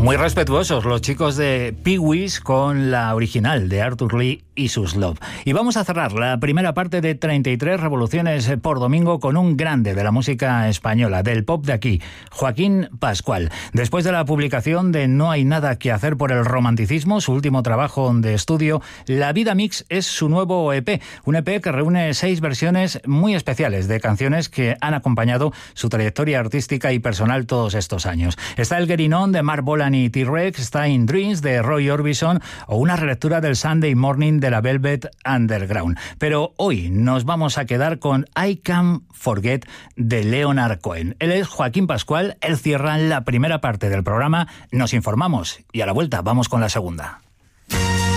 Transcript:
Muy respetuosos los chicos de Pee-wees con la original de Arthur Lee y sus Love. Y vamos a cerrar la primera parte de 33 revoluciones por domingo con un grande de la música española, del pop de aquí, Joaquín Pascual. Después de la publicación de No hay nada que hacer por el romanticismo, su último trabajo de estudio, La Vida Mix es su nuevo EP, un EP que reúne 6 versiones muy especiales de canciones que han acompañado su trayectoria artística y personal todos estos años. Está el Getting On de Mark Bolan y T-Rex, está In Dreams de Roy Orbison o una relectura del Sunday Morning de la Velvet Underground. Pero hoy nos vamos a quedar con I Can't Forget de Leonard Cohen. Él es Joaquín Pascual, él cierra la primera parte del programa, nos informamos y a la vuelta vamos con la segunda.